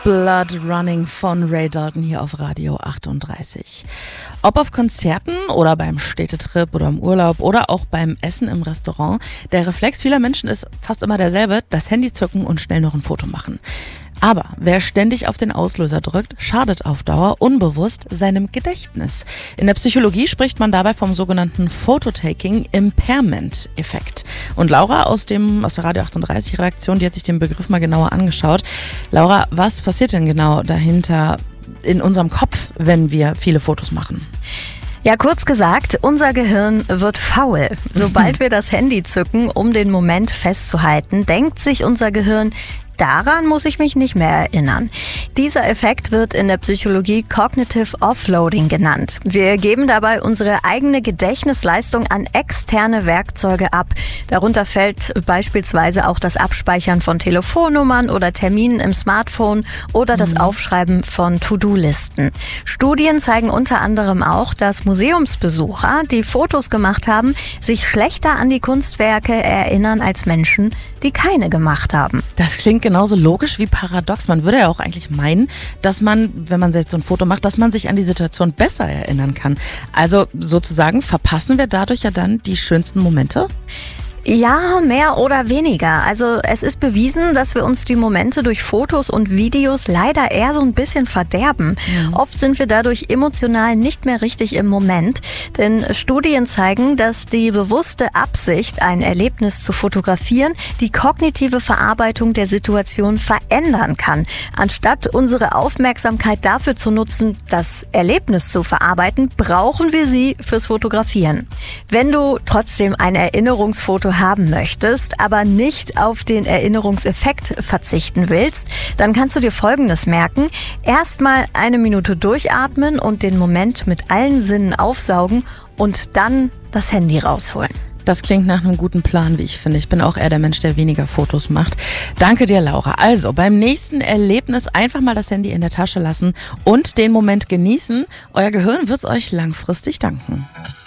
Blood Running von Ray Dalton hier auf Radio 38. Ob auf Konzerten oder beim Städtetrip oder im Urlaub oder auch beim Essen im Restaurant, der Reflex vieler Menschen ist fast immer derselbe: das Handy zücken und schnell noch ein Foto machen. Aber wer ständig auf den Auslöser drückt, schadet auf Dauer unbewusst seinem Gedächtnis. In der Psychologie spricht man dabei vom sogenannten Phototaking-Impairment-Effekt. Und Laura aus der Radio 38-Redaktion, die hat sich den Begriff mal genauer angeschaut. Laura, was passiert denn genau dahinter in unserem Kopf, wenn wir viele Fotos machen? Ja, kurz gesagt, unser Gehirn wird faul. Sobald wir das Handy zücken, um den Moment festzuhalten, denkt sich unser Gehirn: daran muss ich mich nicht mehr erinnern. Dieser Effekt wird in der Psychologie Cognitive Offloading genannt. Wir geben dabei unsere eigene Gedächtnisleistung an externe Werkzeuge ab. Darunter fällt beispielsweise auch das Abspeichern von Telefonnummern oder Terminen im Smartphone oder das Aufschreiben von To-Do-Listen. Studien zeigen unter anderem auch, dass Museumsbesucher, die Fotos gemacht haben, sich schlechter an die Kunstwerke erinnern als Menschen, die keine gemacht haben. Das klingt genauso logisch wie paradox. Man würde ja auch eigentlich meinen, dass man, wenn man jetzt so ein Foto macht, dass man sich an die Situation besser erinnern kann. Also sozusagen verpassen wir dadurch ja dann die schönsten Momente? Ja, mehr oder weniger. Also es ist bewiesen, dass wir uns die Momente durch Fotos und Videos leider eher so ein bisschen verderben. Oft sind wir dadurch emotional nicht mehr richtig im Moment. Denn Studien zeigen, dass die bewusste Absicht, ein Erlebnis zu fotografieren, die kognitive Verarbeitung der Situation verändern kann. Anstatt unsere Aufmerksamkeit dafür zu nutzen, das Erlebnis zu verarbeiten, brauchen wir sie fürs Fotografieren. Wenn du trotzdem ein Erinnerungsfoto haben möchtest, aber nicht auf den Erinnerungseffekt verzichten willst, dann kannst du dir Folgendes merken: erstmal 1 Minute durchatmen und den Moment mit allen Sinnen aufsaugen und dann das Handy rausholen. Das klingt nach einem guten Plan, wie ich finde. Ich bin auch eher der Mensch, der weniger Fotos macht. Danke dir, Laura. Also, beim nächsten Erlebnis einfach mal das Handy in der Tasche lassen und den Moment genießen. Euer Gehirn wird es euch langfristig danken.